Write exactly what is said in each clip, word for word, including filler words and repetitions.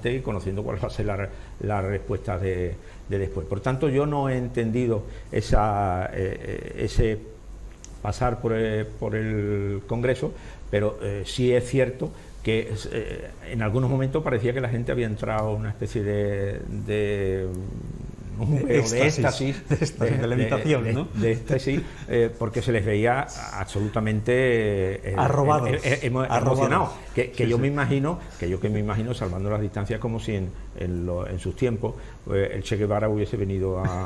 adelante y conociendo cuál va a ser la, la respuesta de, de después. Por tanto, yo no he entendido esa, eh, ese pasar por el, por el Congreso, pero eh, sí es cierto que eh, en algunos momentos parecía que la gente había entrado en una especie de, de un de, de éxtasis, de, éxtasis, de, de levitación, de, ¿no? De, de éxtasis, eh, porque se les veía absolutamente eh, arrobados, eh, eh, emo, arrobados. emocionados. Que, que sí, yo sí. me imagino, que yo que me imagino, salvando las distancias, como si en, en, lo, en sus tiempos eh, el Che Guevara hubiese venido a,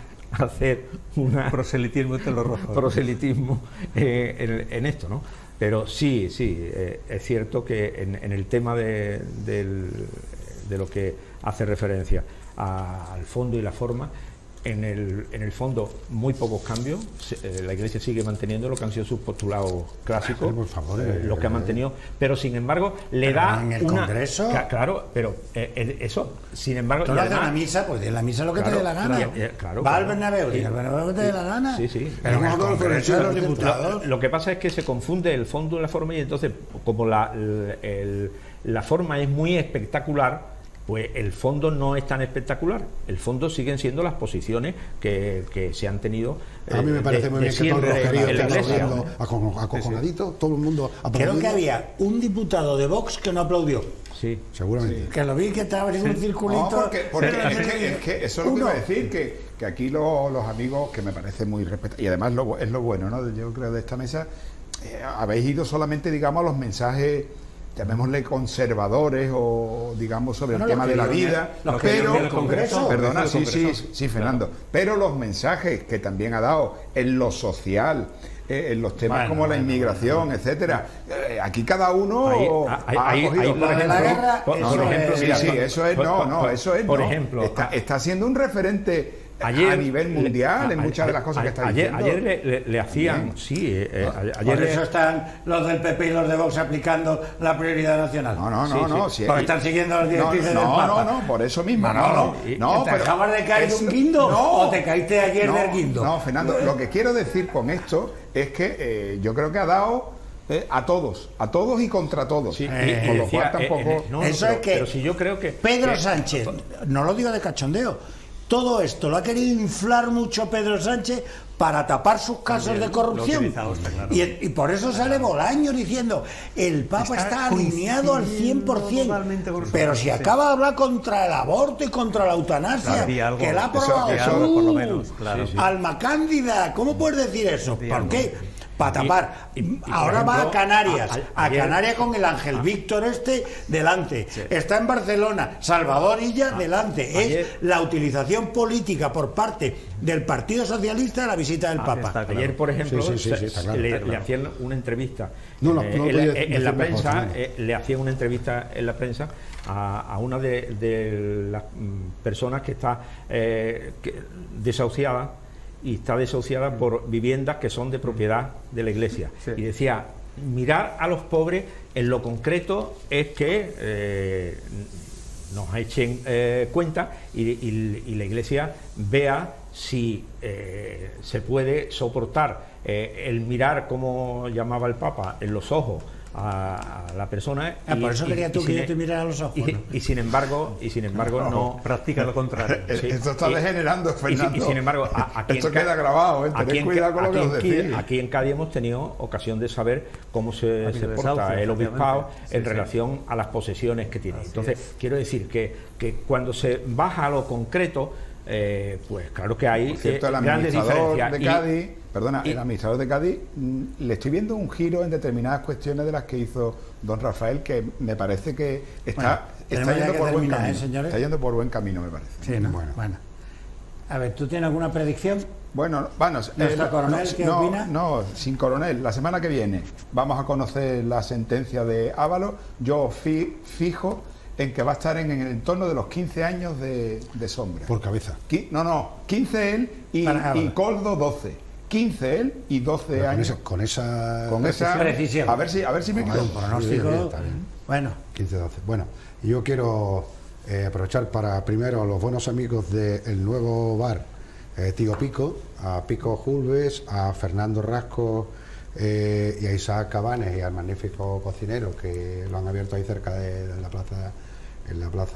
a hacer una proselitismo entre los rojos. proselitismo eh, en, en esto, ¿no? Pero sí, sí, eh, es cierto que en, en el tema de, del, de lo que hace referencia a, al fondo y la forma, en el, en el fondo muy pocos cambios. Eh, la Iglesia sigue manteniendo lo que han sido sus postulados clásicos, por favor, eh, eh, lo que ha mantenido, pero sin embargo le pero da en el una, Congreso. Ca, claro, pero eh, eso, sin embargo, tú y no además, haces una misa, pues de la misa lo que claro, te dé la gana. claro, eh, claro, va claro. al Bernabéu, Sí. y al Bernabéu que te dé la gana. Sí, sí. Pero en el Congreso de los Diputados. Lo, lo que pasa es que se confunde el fondo y la forma, y entonces, como la, el, el, la forma es muy espectacular, pues el fondo no es tan espectacular. El fondo siguen siendo las posiciones que, que se han tenido. A mí me parece de, muy de bien que todo el siempre rojerío en la esté Iglesia. aplaudiendo, acojonadito, todo el mundo aplaudiendo. Creo que había un diputado de Vox que no aplaudió. Sí, seguramente. Sí. Que lo vi que estaba en un circulito. No, porque, porque pero, es, que, es que eso es lo que iba a decir, que, que aquí lo, los amigos, que me parece muy respetables, y además lo, es lo bueno, ¿no? Yo creo de esta mesa, eh, habéis ido solamente, digamos, a los mensajes, llamémosle conservadores o digamos sobre bueno, el tema de la vida, los pero que el Congreso, perdona, sí, sí, sí, Fernando, claro. Pero los mensajes que también ha dado en lo social, eh, en los temas bueno, como la inmigración, bueno, etcétera, eh, aquí cada uno ahí, ha ahí, cogido, ahí, por ejemplo, la guerra, por, eso por ejemplo, es, sí, sí, eso es, no, no, eso es, por no. ejemplo, está, está siendo un referente Ayer, a nivel mundial, le, en muchas a, de las cosas a, que está ayer, diciendo. Ayer le, le, le hacían, bien. sí, eh, no, ayer por eso le... están los del P P y los de Vox aplicando la prioridad nacional. No, no, no, sí, no. Sí. Si Porque están siguiendo las directrices no, del no, Papa. No, no, por eso mismo. No, no, no. no ¿Te pero acabas de caer de un guindo no, o te caíste ayer no, del guindo? No, Fernando, lo que quiero decir con esto es que eh, yo creo que ha dado eh, a todos, a todos y contra todos. Sí, eh, y, con y lo decía, cual tampoco... eh, eh, no, eso pero, es que, pero si yo creo que... Pedro que, Sánchez, no lo digo de cachondeo, todo esto lo ha querido inflar mucho Pedro Sánchez para tapar sus casos También, de corrupción. Está claro. y, y por eso sale Bolaños diciendo el Papa está, está alineado al cien por cien. Pero si sí. acaba de hablar contra el aborto y contra la eutanasia, claro, que la ha aprobado eso, eso, tú, por lo menos, claro, sí, sí. Alma Cándida, ¿cómo puedes decir eso? ¿Por qué? Para tapar. Y, y, y ahora ejemplo, va a Canarias, a, a, a Canarias con el Ángel a, Víctor este delante. Sí. Está en Barcelona, Salvador Illa a, delante. Ayer, es la utilización política por parte del Partido Socialista de la visita del Papa. Claro. Ayer, por ejemplo, sí, sí, sí, sí, claro, le, le hacían una entrevista no, no, eh, no, en, la, en la prensa, mejor, eh, le hacían una entrevista en la prensa a, a una de, de las personas que está eh, que, desahuciada, y está desahuciada por viviendas que son de propiedad de la Iglesia. Sí. Y decía, mirar a los pobres en lo concreto es que eh, nos echen eh, cuenta y, y, y la Iglesia vea si eh, se puede soportar eh, el mirar, como llamaba el Papa, en los ojos a, a la persona. Ah, y, por eso y, quería tú y que sin, yo te mirara a los ojos. Y, ¿no? y sin embargo, y sin embargo no, no practica lo contrario. Sí. Esto está degenerando, Fernando. Y, y sin embargo, a, aquí esto en, queda grabado, ¿eh? Tened cuidado con lo que os decís. Aquí en Cádiz hemos tenido ocasión de saber cómo se, se porta sauce, el obispado sí, en sí. relación a las posesiones que tiene. Así Entonces, es. quiero decir que, que cuando se baja a lo concreto, eh, pues claro que hay Por cierto, eh, el grandes diferencias. De Cádiz, y, perdona, y, el administrador de Cádiz, le estoy viendo un giro en determinadas cuestiones de las que hizo don Rafael, que me parece que está, bueno, está yendo por buen camino. ¿eh, está yendo por buen camino, me parece. Sí, no, bueno. bueno. A ver, ¿tú tienes alguna predicción? Bueno, bueno ¿Nuestra eh, coronel no, qué no, opina? No, sin coronel. La semana que viene vamos a conocer la sentencia de Ábalos. Yo fi, fijo en que va a estar en, en el entorno de los quince años de, de sombra. Por cabeza. Qui, no, no, quince él y, y Coldo doce. quince él y doce con años. Esa, con esa, con esa precisión. A ver si, a ver si me equivoco. Pronóstico. Está bien. Bueno. quince doce. Bueno, yo quiero eh, aprovechar para primero a los buenos amigos del nuevo bar eh, Tío Pico, a Pico Julves, a Fernando Rasco eh, y a Isaac Cabanes y al magnífico cocinero que lo han abierto ahí cerca de, de la plaza, en la plaza